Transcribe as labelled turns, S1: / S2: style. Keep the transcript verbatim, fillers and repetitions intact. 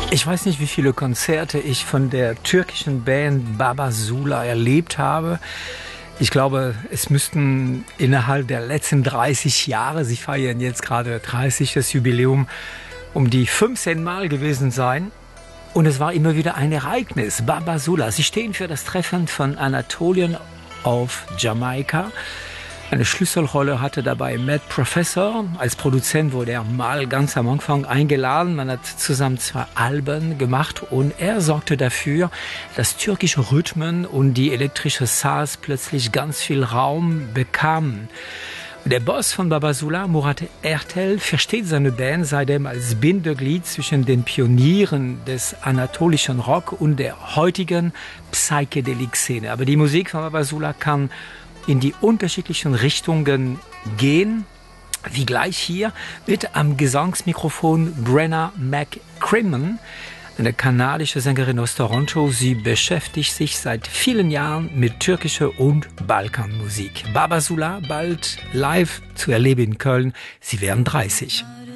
S1: Ich weiß nicht, wie viele Konzerte ich von der türkischen Band Baba Sula erlebt habe. Ich glaube, es müssten innerhalb der letzten dreißig Jahre, sie feiern jetzt gerade dreißigstes Jubiläum, um die fünfzehn Mal gewesen sein. Und es war immer wieder ein Ereignis. Baba Sula, sie stehen für das Treffen von Anatolien auf Jamaika. Eine Schlüsselrolle hatte dabei Matt Professor. Als Produzent wurde er mal ganz am Anfang eingeladen. Man hat zusammen zwei Alben gemacht und er sorgte dafür, dass türkische Rhythmen und die elektrische Sounds plötzlich ganz viel Raum bekamen. Der Boss von Baba Sula, Murat Ertel, versteht seine Band seitdem als Bindeglied zwischen den Pionieren des anatolischen Rock und der heutigen Psychedelik-Szene. Aber die Musik von Baba Sula kann in die unterschiedlichen Richtungen gehen, wie gleich hier mit am Gesangsmikrofon Brenna McCrimmon, eine kanadische Sängerin aus Toronto. Sie beschäftigt sich seit vielen Jahren mit türkischer und Balkanmusik. Baba Sula bald live zu erleben in Köln. Sie werden dreißig.